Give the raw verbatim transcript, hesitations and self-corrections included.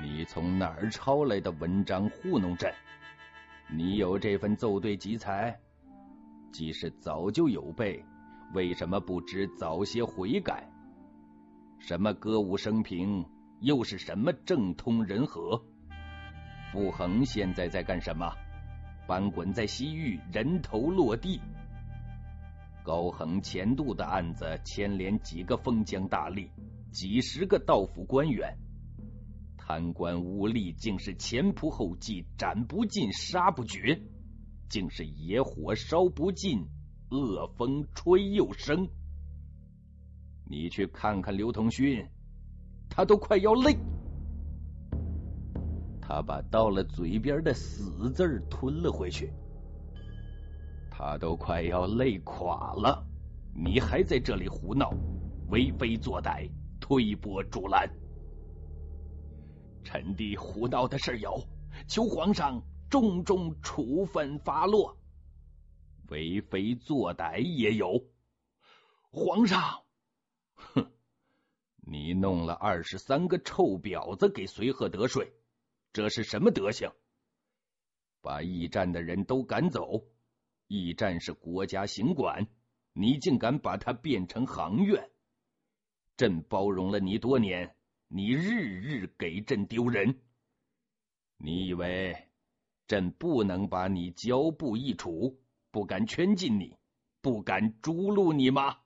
你从哪儿抄来的文章糊弄朕？你有这份奏对集才，即使早就有备，为什么不知早些悔改？什么歌舞升平，又是什么政通人和？傅恒现在在干什么？翻滚在西域，人头落地。高恒前度的案子牵连几个封疆大吏，几十个道府官员，贪官污吏竟是前仆后继，斩不尽，杀不绝，竟是野火烧不尽，恶风吹又生。你去看看刘同勋，他都快要累。他把到了嘴边的死字吞了回去，他都快要累垮了，你还在这里胡闹，为非作歹，推波助澜。臣弟胡闹的事有，求皇上重重处分发落。为非作歹也有，皇上，哼，你弄了二十三个臭婊子给随和得税，这是什么德行？把驿站的人都赶走，驿站是国家行馆，你竟敢把它变成行院。朕包容了你多年，你日日给朕丢人。你以为朕不能把你交部一处，不敢圈禁你，不敢诛戮你吗？